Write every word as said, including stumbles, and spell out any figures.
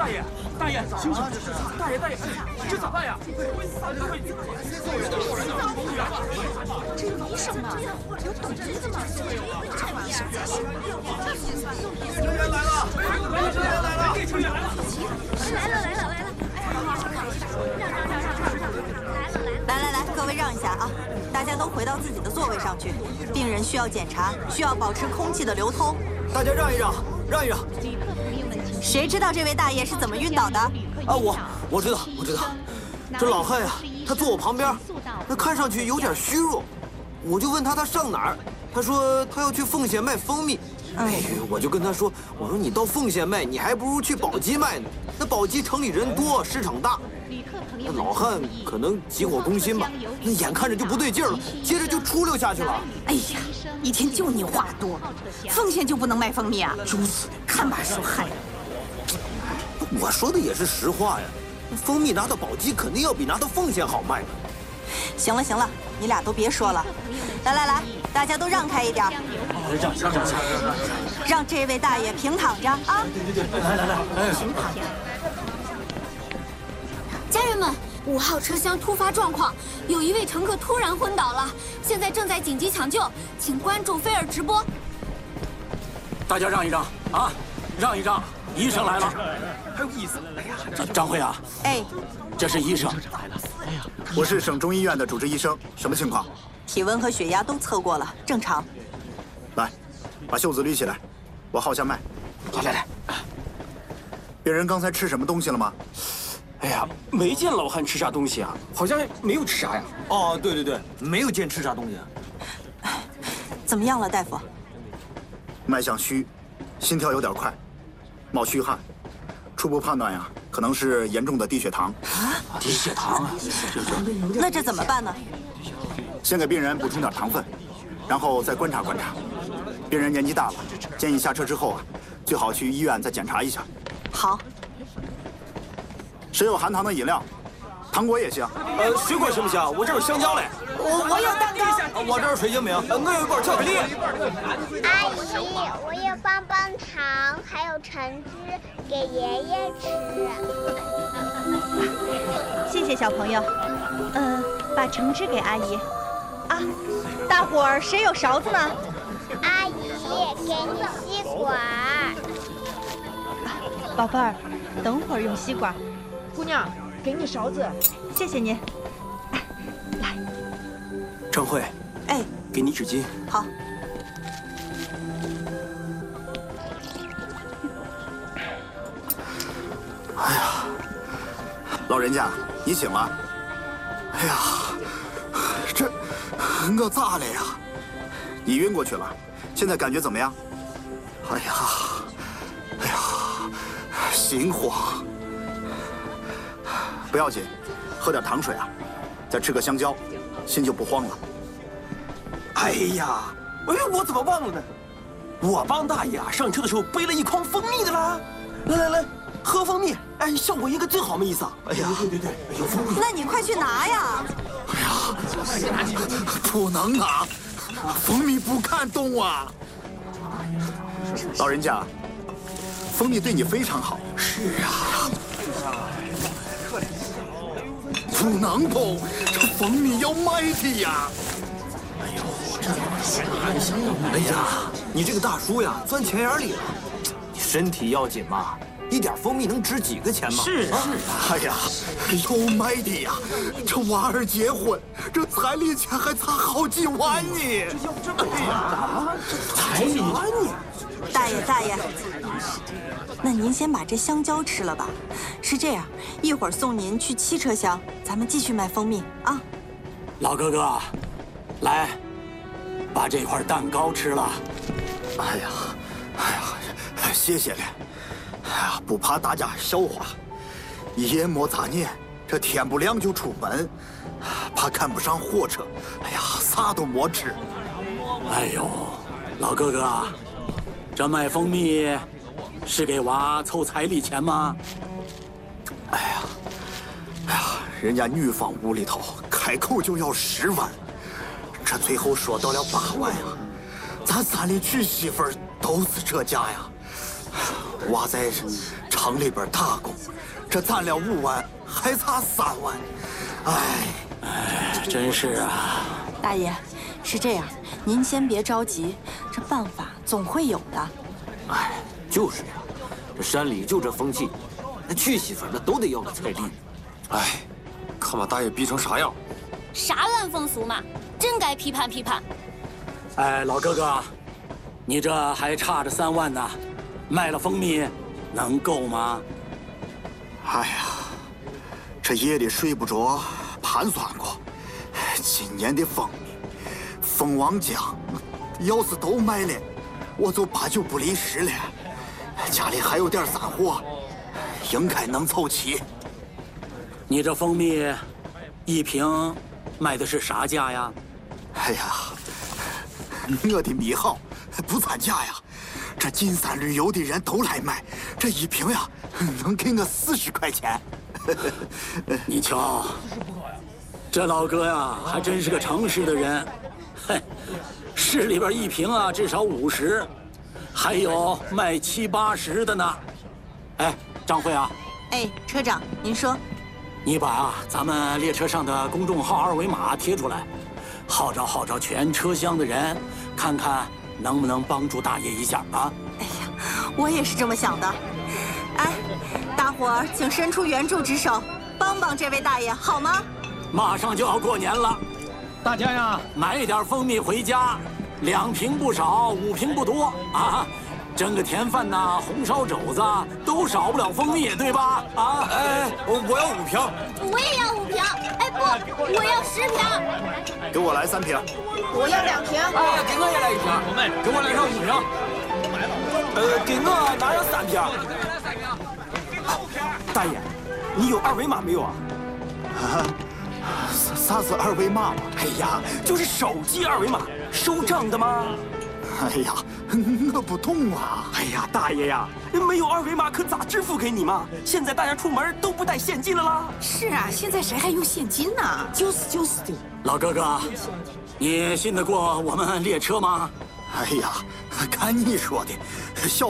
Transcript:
大爷，大爷，醒醒！大爷，大爷，这咋办呀？ 这有医生吗？有等级的吗？这医生才行。 救援来了！救援来了！救援来了！ 来了来了来了！哎，好好好，让让让让让让！来了来了！ 来来来，各位让一下啊！大家都回到自己的座位上去。病人需要检查，需要保持空气的流通。 大家让一让，让一让。 谁知道这位大爷是怎么晕倒的？ 啊，我我知道，我知道。这老汉呀，他坐我旁边，那看上去有点虚弱。我就问他他上哪儿，他说他要去奉贤卖蜂蜜。哎，我就跟他说，我说你到奉贤卖，你还不如去宝鸡卖呢。那宝鸡城里人多，市场大。那老汉可能急火攻心吧，那眼看着就不对劲了，接着就出溜下去了。 哎呀，一天就你话多，奉贤就不能卖蜂蜜啊？ 就是， 看把说害的。 我说的也是实话呀，蜂蜜拿到宝鸡肯定要比拿到奉贤好卖的。 行了行了，你俩都别说了，来来来，大家都让开一点。 让让让让， 让这位大爷平躺着啊！ 对对对，来来来，哎， 平躺着。 家人们，五号车厢突发状况，有一位乘客突然昏倒了，现在正在紧急抢救，请关注菲尔直播。 大家让一让啊，让一让，医生来了。还有意思？哎呀，张张慧啊， 哎， 这是医生。 哎呀，我是省中医院的主治医生，什么情况？ 体温和血压都测过了，正常。 来，把袖子捋起来，我号下脉。 来来来， 病人刚才吃什么东西了吗？ 哎呀，没见老汉吃啥东西啊，好像没有吃啥呀。 哦，对对对，没有见吃啥东西。 怎么样了，大夫？ 脉象虚，心跳有点快，冒虚汗，初步判断呀，可能是严重的低血糖。 啊， 低血糖啊！ 那这怎么办呢？ 先给病人补充点糖分，然后再观察观察。病人年纪大了，建议下车之后啊，最好去医院再检查一下。 好。 谁有含糖的饮料？糖果也行。 呃，水果行不行？我这有香蕉嘞。 我我有蛋糕。 我这儿水晶饼，我有一包巧克力。 阿姨，我有棒棒糖，还有橙汁，给爷爷吃。 谢谢小朋友。嗯、呃，把橙汁给阿姨。啊，大伙儿谁有勺子呢？ 阿姨，给你吸管。 宝贝儿，等会儿用吸管。 姑娘，给你勺子。 谢谢您。来， 张慧， 哎， 给你纸巾。 好。 哎呀，老人家，你醒了。哎呀，这我咋了呀？你晕过去了，现在感觉怎么样？哎呀，哎呀，心慌。不要紧，喝点糖水啊，再吃个香蕉，心就不慌了。 哎呀，哎，我怎么忘了呢？我帮大爷啊上车的时候背了一筐蜂蜜的啦。来来来，喝蜂蜜，哎，效果应该最好没意思啊。哎呀，对对对，有蜂蜜。 那你快去拿呀！ 哎呀，不能拿，蜂蜜不看动啊。老人家，蜂蜜对你非常好。 是啊。 不能碰，这蜂蜜要卖的呀！ 哎呦，这哎呀，你这个大叔呀，钻钱眼里了。你身体要紧嘛，一点蜂蜜能值几个钱吗？ 是啊， 哎呀，要卖的呀！这娃儿结婚，这彩礼钱还差好几万呢！ 哎呀，这彩礼万呢？ 大爷大爷。那您先把这香蕉吃了吧。是这样，一会儿送您去七车厢，咱们继续卖蜂蜜啊。 老哥哥，来，把这块蛋糕吃了。 哎呀，哎呀，谢谢了。哎呀，不怕大家笑话，一夜没咋念，这天不亮就出门，怕赶不上火车。哎呀，啥都没吃。 哎呦，老哥哥，这卖蜂蜜是给娃凑彩礼钱吗？ 哎呀，哎呀，人家女方屋里头开口就要十万，这最后说到了八万呀！咱三里娶媳妇儿都是这价呀！ 我在厂里边打工，这攒了五万，还差三万。哎， 哎，真是啊！ 大爷，是这样，您先别着急，这办法总会有的。 哎，就是呀，这山里就这风气，那娶媳妇的都得要个彩礼。 哎，看把大爷逼成啥样！ 啥烂风俗嘛，真该批判批判。 哎，老哥哥，你这还差着三万呢，卖了蜂蜜能够吗？ 哎呀，这夜里睡不着，盘算过，今年的蜂蜜、蜂王浆，要是都卖了，我就八九不离十了。家里还有点散货，应该能凑齐。 你这蜂蜜一瓶卖的是啥价呀？ 哎呀，我的蜜好，不参加呀。这金山旅游的人都来买，这一瓶呀，能给我四十块钱。 你瞧，这老哥呀，还真是个诚实的人。嘿，市里边一瓶啊，至少五十，还有卖七八十的呢。哎，张慧啊， 哎，车长，您说， 你把啊咱们列车上的公众号二维码贴出来，号召号召全车厢的人，看看能不能帮助大爷一下啊！ 哎呀，我也是这么想的。哎，大伙儿请伸出援助之手，帮帮这位大爷好吗？ 马上就要过年了， 大家呀， 买一点蜂蜜回家，两瓶不少，五瓶不多啊！蒸个甜饭呐，红烧肘子都少不了蜂蜜，对吧？啊！ 哎，我我要五瓶， 我也要五瓶。哎不，我要十瓶。 给我来三瓶。 我要两瓶。 哎，给我也来一瓶，给我来上五瓶。 呃，给我拿上三瓶。大爷，你有二维码没有啊？ 啊，啥啥是二维码嘛？ 哎呀，就是手机二维码，收账的吗？ 哎呀，我不懂啊！ 哎呀，大爷呀，没有二维码可咋支付给你嘛？现在大家出门都不带现金了啦。 是啊，现在谁还用现金呢？ 就是就是的。 老哥哥，你信得过我们列车吗？ 哎呀，看你说的，小